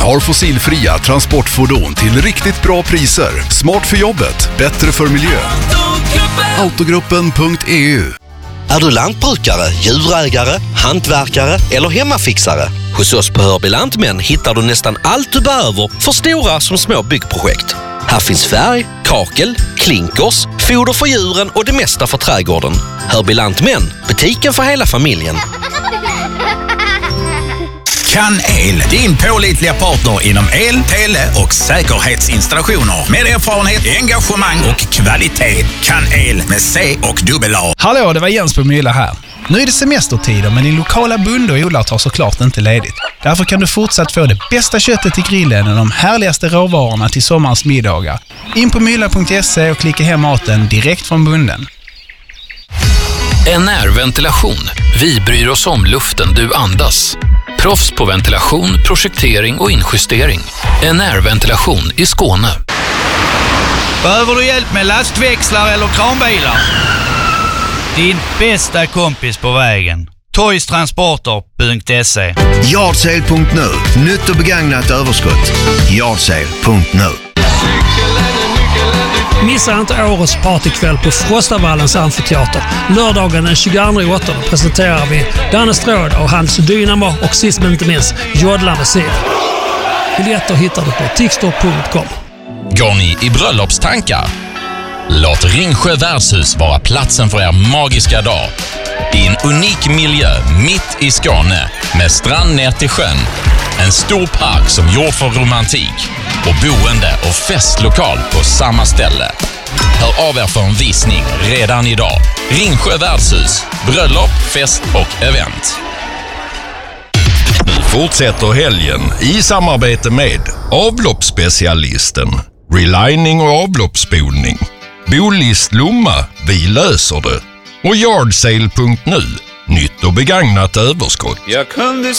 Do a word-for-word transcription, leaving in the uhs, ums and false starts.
har fossilfria transportfordon till riktigt bra priser. Smart för jobbet, bättre för miljön. Autogruppen punkt e u. Är du lantbrukare, djurägare, hantverkare eller hemmafixare? Hos oss på Hörby Lantmän hittar du nästan allt du behöver för stora som små byggprojekt. Här finns färg, kakel, klinkers, foder för djuren och det mesta för trädgården. Hörby Lantmän, butiken för hela familjen. Kan El, din pålitliga partner inom el, tele och säkerhetsinstallationer. Med erfarenhet, engagemang och kvalitet. Kan El med C och dubbel A. Hallå, det var Jens på Mylla här. Nu är det semestertider, men din lokala bonde och odlare tar såklart inte ledigt. Därför kan du fortsatt få det bästa köttet till grillen och de härligaste råvarorna till sommarens middagar. In på mylla punkt se och klicka hem maten direkt från bonden. N R-ventilation. Vi bryr oss om luften du andas. Proffs på ventilation, projektering och injustering. N R-ventilation i Skåne. Behöver du hjälp med lastväxlar eller kranbilar? Din bästa kompis på vägen. toys transporter punkt se. Yardsale punkt nu. Nytt och begagnat överskott. Yardsale punkt nu. Missa inte årets partykväll på Frostavallens amfiteater. Lördagen den tjugoandra åttonde presenterar vi Danne Stråd och hans Dynamo och sist men inte minst Jodla med Sid. Biljetter hittar du på tixter punkt com. Går ni i bröllopstankar? Låt Ringsjö värdshus vara platsen för er magiska dag. I en unik miljö mitt i Skåne med strand ner till sjön. En stor park som gjord för romantik och boende och festlokal på samma ställe. Hör av er för en visning redan idag. Ringsjö värdshus, bröllop, fest och event. Nu fortsätter helgen i samarbete med avloppsspecialisten, relining och avloppsspolning. Bolist Lomma, vi löser det. Och Yardsale punkt nu, nytt och begagnat överskott. Jag kunde